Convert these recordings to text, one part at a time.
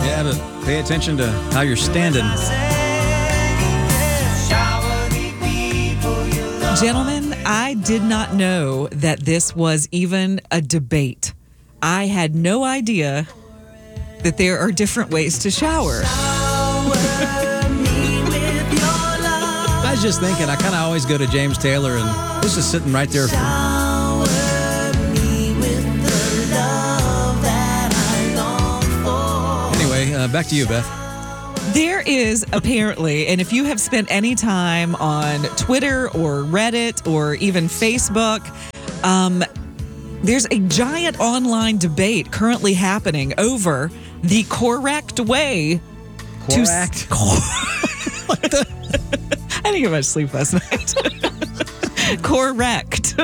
Yeah, but pay attention to how you're standing. Gentlemen, I did not know that this was even a debate. I had no idea that there are different ways to shower. I was just thinking, I kind of always go to James Taylor, and this is sitting right there. Anyway, back to you, Beth. There is apparently, and if you have spent any time on Twitter or Reddit or even Facebook, there's a giant online debate currently happening over the correct way Correct? I didn't get much sleep last night. Correct.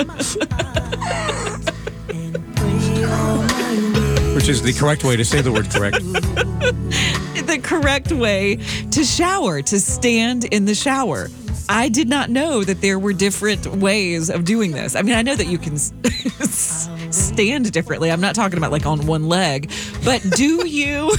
Which is the correct way to say the word correct. The correct way to shower, to stand in the shower. I did not know that there were different ways of doing this. I mean, I know that you can stand differently. I'm not talking about like on one leg, but do you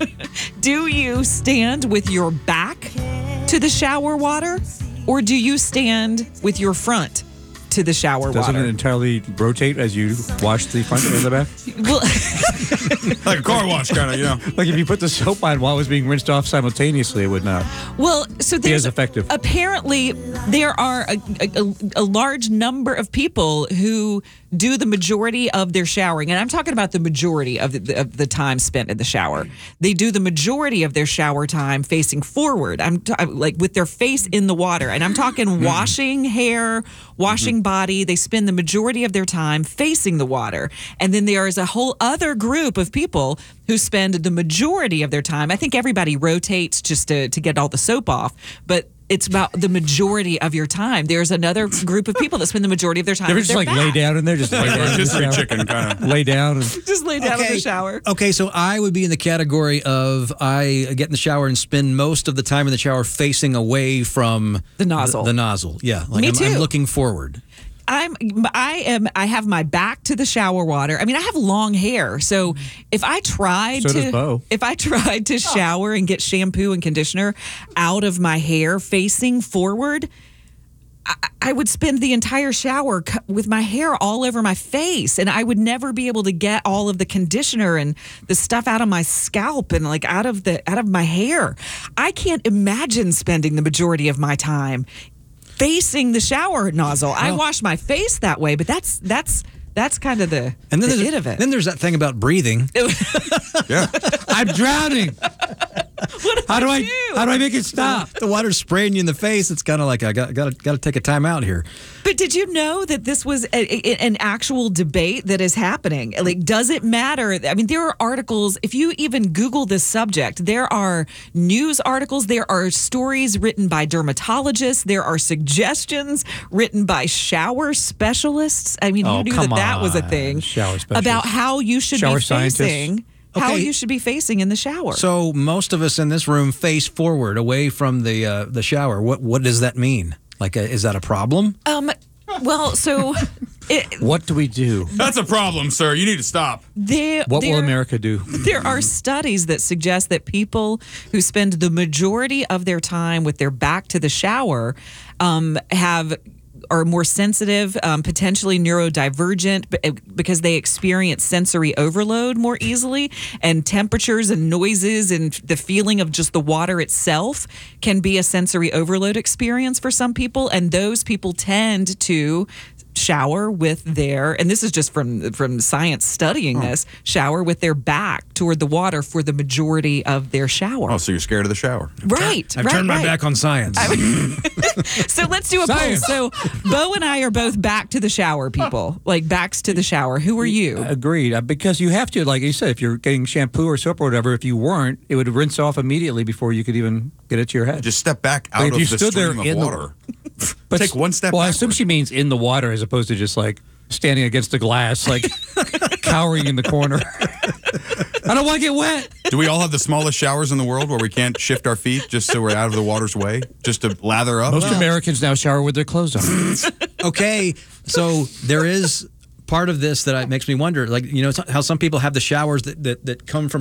stand with your back to the shower water, or do you stand with your front to the shower Doesn't water? it entirely rotate as you wash the front and the back? Well, Like a car wash, kind of, you know. Like if you put the soap on while it was being rinsed off simultaneously, it would not. well, so Be there's as effective. apparently there are a large number of people who do the majority of their showering, and I'm talking about the majority of the time spent in the shower. They do the majority of their shower time facing forward. I'm like with their face in the water, and I'm talking washing hair, washing body. They spend the majority of their time facing the water, and then there is a whole other group of people who spend the majority of their time. I think everybody rotates just to get all the soap off, but it's about the majority of your time. There's another group of people that spend the majority of their time. You ever with just their like lay back. down in there, just lay Like down in the rotisserie shower? chicken, kind of. Lay down and Just lay down in the shower. Okay, so I would be in the category of I get in the shower and spend most of the time in the shower facing away from The nozzle. The nozzle, yeah. Like Me I'm too. looking forward. I have my back to the shower water. I mean, I have long hair, so if I tried So does Bo. to shower and get shampoo and conditioner out of my hair facing forward, I would spend the entire shower with my hair all over my face, and I would never be able to get all of the conditioner and the stuff out of my scalp and like out of my hair. I can't imagine spending the majority of my time facing the shower nozzle. I wash my face that way, but that's kind of the it of it. Then there's that thing about breathing. Yeah. I'm drowning. How do I make it stop? The water's spraying you in the face. It's kind of like I got to take a time out here. But did you know that this was an actual debate that is happening? Like, does it matter? I mean, there are articles, if you even Google this subject, there are news articles, there are stories written by dermatologists, there are suggestions written by shower specialists. I mean, Oh, who knew come that was a on, thing? shower specialists. About how you should Shower be scientists. facing. How Okay. you should be facing in the shower. So most of us in this room face forward, away from the shower. What does that mean? Like, is that a problem? Well, so What do we do? That's a problem, sir. You need to stop. What will America do? There are studies that suggest that people who spend the majority of their time with their back to the shower are more sensitive, potentially neurodivergent, because they experience sensory overload more easily, and temperatures and noises and the feeling of just the water itself can be a sensory overload experience for some people, and those people tend to shower with their, and this is just from science studying this, shower with their back toward the water for the majority of their shower. Oh, so you're scared of the shower. Right. I've turned my back on science. So let's do a poll. Science. So Bo and I are both back to the shower people, like backs to the shower. Who are you? Agreed. Because you have to, like you said, if you're getting shampoo or soap or whatever, if you weren't, it would rinse off immediately before you could even get it to your head. Just step back out Like, if of you the stood there stream in of the- water. But Take one step Well, I backward. assume she means in the water as opposed to just like standing against the glass, like cowering in the corner. I don't want to get wet. Do we all have the smallest showers in the world where we can't shift our feet just so we're out of the water's way, just to lather up? Most Americans now shower with their clothes on. Okay, so there is part of this that makes me wonder, like, you know, how some people have the showers that come from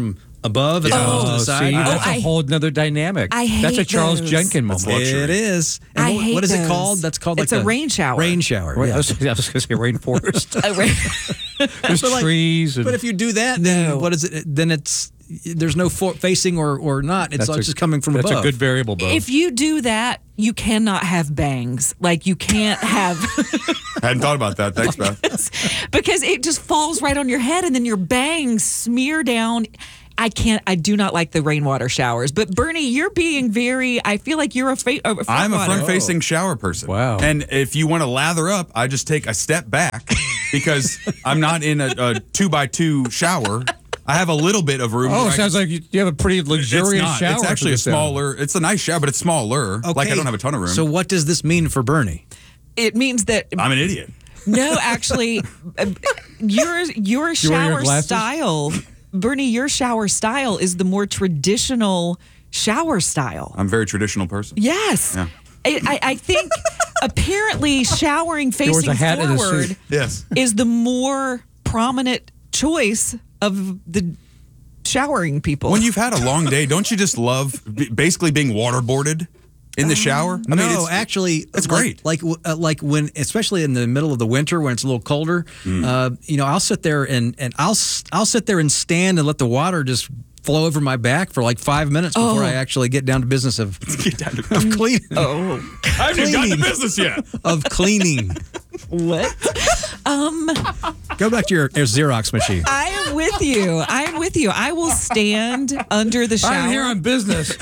above as opposed to the side. see, that's I- a whole nother dynamic. I That's a hate Charles those. Jenkins moment. It is. And I what- hate what is it those. called? That's called It's like a rain shower. Rain shower. Right, Yeah. I was going to say rainforest. There's But like- trees. And, But if you do that, then No. what is it? Then there's no facing or not. It's all just coming from that's above. a good variable, Bo. If you do that, you cannot have bangs. Like you can't have Hadn't thought about that. Thanks, Beth. because it just falls right on your head and then your bangs smear down. I do not like the rainwater showers. But Bernie, you're being I feel like you're I'm a front-runner. front-facing shower person. Wow. And if you want to lather up, I just take a step back because I'm not in a 2x2 shower. I have a little bit of room. Oh, where it sounds like you have a pretty it's luxurious not. shower. It's actually a for this town. smaller. It's a nice shower, but it's smaller. Like I don't have a ton of room. So what does this mean for Bernie? It means that I'm an idiot. no, actually, your shower glasses? style, Bernie, your shower style is the more traditional shower style. I'm a very traditional person. Yes. Yeah. I think apparently showering was facing a hat and a forward suit. Yes. is the more prominent choice of the showering people. When you've had a long day, don't you just love basically being waterboarded in the shower? I mean, No, actually, it's great. Like when, especially in the middle of the winter when it's a little colder, I'll sit there and I'll sit there and stand and let the water just flow over my back for like 5 minutes before I actually get down to business of cleaning. oh, I haven't even gotten to cleaning. business yet. Of cleaning. what? Go back to your Xerox machine. I am with you. I am with you. I will stand under the shower. I'm here on business.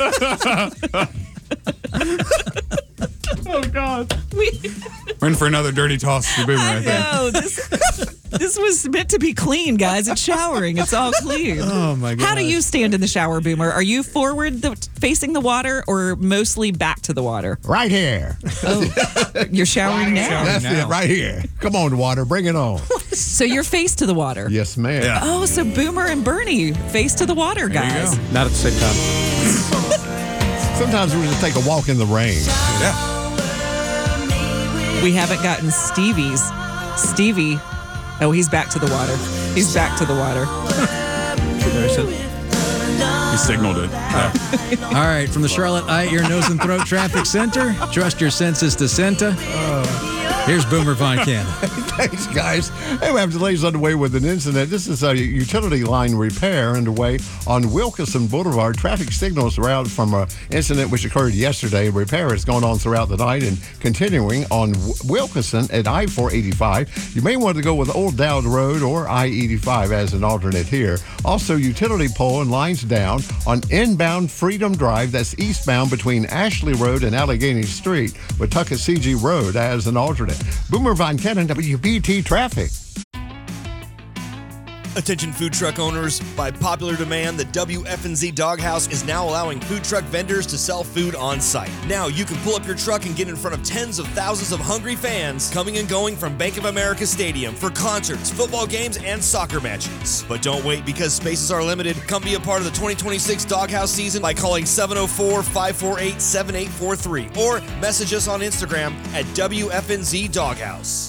We're in for another dirty toss for Boomer, I think. No, this was meant to be clean, guys. It's showering. It's all clean. Oh, my How do gosh. you stand in the shower, Boomer? Are you facing the water or mostly back to the water? Right here. You're showering now. That's it, right here. Come on, water. Bring it on. So you're face to the water. Yes, ma'am. Yeah. Oh, so Boomer and Bernie face to the water, There you guys. go. Not at the same time. Sometimes we just take a walk in the rain. Yeah. We haven't gotten Stevie. Oh, he's back to the water. He's back to the water. There's it. He signaled it. All right, from the Charlotte Eye, Ear, Nose, and Throat Traffic Center, trust your senses to Senta. Here's Boomer Von Cannon. Thanks, guys. Hey, we have delays underway with an incident. This is a utility line repair underway on Wilkinson Boulevard. Traffic signals are out from an incident which occurred yesterday. Repair has gone on throughout the night and continuing on Wilkinson at I-485. You may want to go with Old Dowd Road or I-85 as an alternate here. Also, utility pole and lines down on inbound Freedom Drive. That's eastbound between Ashley Road and Allegheny Street with Tuckasegee Road as an alternate. Boomer Von Cannon, WBT Traffic. Attention food truck owners, by popular demand, the WFNZ Doghouse is now allowing food truck vendors to sell food on site. Now you can pull up your truck and get in front of tens of thousands of hungry fans coming and going from Bank of America Stadium for concerts, football games, and soccer matches. But don't wait because spaces are limited. Come be a part of the 2026 Doghouse season by calling 704-548-7843 or message us on Instagram at WFNZ Doghouse.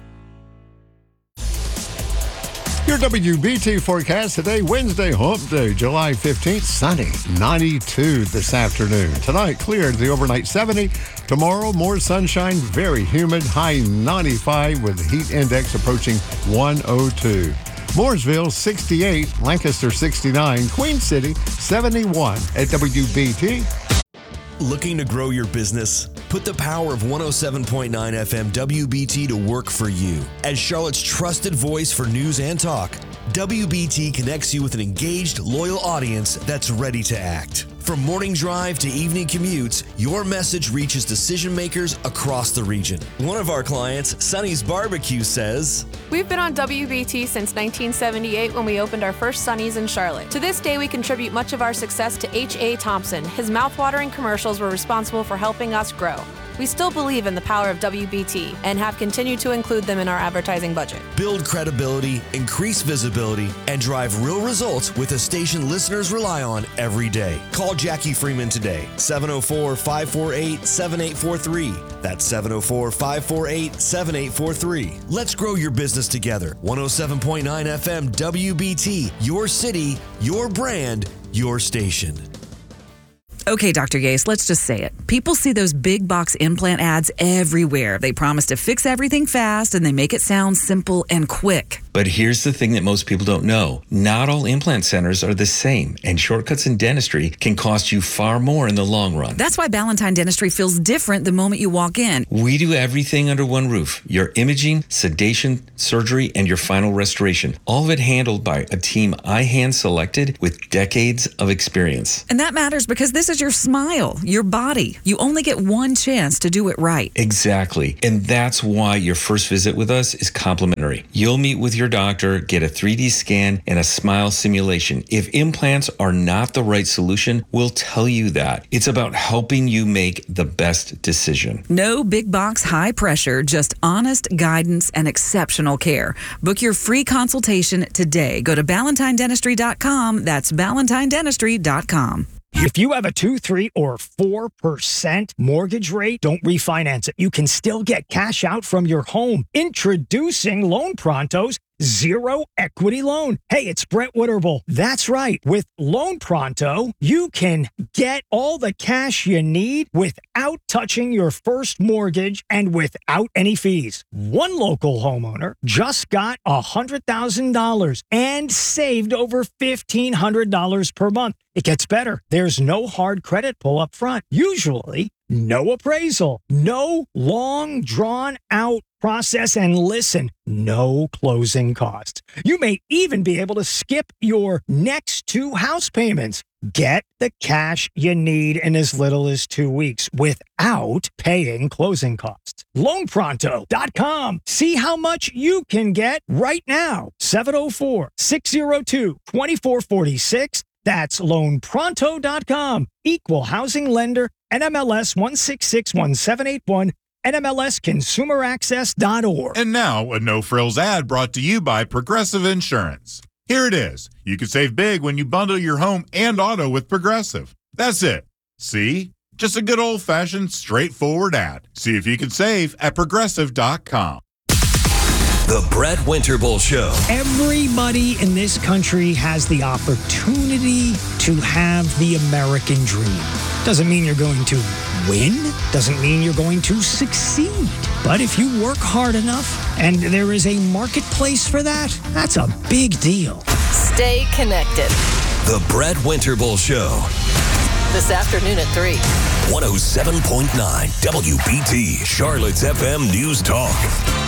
Your WBT forecast today, Wednesday, hump day, July 15th, sunny, 92 this afternoon. Tonight, clear to the overnight 70. Tomorrow, more sunshine, very humid, high 95 with the heat index approaching 102. Mooresville, 68, Lancaster, 69, Queen City, 71 at WBT. Looking to grow your business? Put the power of 107.9 FM WBT to work for you. As Charlotte's trusted voice for news and talk, WBT connects you with an engaged, loyal audience that's ready to act. From morning drive to evening commutes, your message reaches decision makers across the region. One of our clients, Sonny's Barbecue, says, We've been on WBT since 1978 when we opened our first Sonny's in Charlotte. To this day, we contribute much of our success to H.A. Thompson. His mouthwatering commercials were responsible for helping us grow. We still believe in the power of WBT and have continued to include them in our advertising budget. build credibility, increase visibility, and drive real results with a station listeners rely on every day. Call Jackie Freeman today, 704-548-7843. That's 704-548-7843. Let's grow your business together. 107.9 FM WBT, your city, your brand, your station. Okay, Dr. Yace, let's just say it. People see those big box implant ads everywhere. They promise to fix everything fast and they make it sound simple and quick. But here's the thing that most people don't know. Not all implant centers are the same, and shortcuts in dentistry can cost you far more in the long run. That's why Ballantine Dentistry feels different the moment you walk in. We do everything under one roof. Your imaging, sedation, surgery, and your final restoration. All of it handled by a team I hand-selected with decades of experience. And that matters because this is your smile, your body. You only get one chance to do it right. Exactly. And that's why your first visit with us is complimentary. You'll meet with your doctor, get a 3D scan, and a smile simulation. If implants are not the right solution, we'll tell you that. It's about helping you make the best decision. No big box, high pressure, just honest guidance and exceptional care. Book your free consultation today. Go to BallantineDentistry.com. That's BallantineDentistry.com. If you have a 2, 3, or 4% mortgage rate, don't refinance it. You can still get cash out from your home. Introducing Loan Pronto's Zero Equity Loan. Hey, it's Brett Witterbull. That's right. With Loan Pronto, you can get all the cash you need without touching your first mortgage and without any fees. One local homeowner just got $100,000 and saved over $1,500 per month. It gets better. There's no hard credit pull up front. Usually, no appraisal, no long drawn out process, and listen, no closing costs. You may even be able to skip your next 2 house payments. Get the cash you in as little as 2 weeks without paying closing costs. LoanPronto.com. See how much you can get right now. 704-602-2446. That's LoanPronto.com. Equal housing lender, NMLS 1661781. NMLSConsumerAccess.org. And now, a no-frills ad brought to you by Progressive Insurance. Here it is. You can save big when you bundle your home and auto with Progressive. That's it. See? Just a good old-fashioned, straightforward ad. See if you can save at Progressive.com. The Brett Winterbull Show. Everybody in this country has the opportunity to have the American dream. Doesn't mean you're going to win. Doesn't mean you're going to succeed. But if you work hard enough and there is a marketplace for that, that's a big deal. Stay connected. The Brett Winterbull Show. This afternoon at 3. 107.9 WBT, Charlotte's FM News Talk.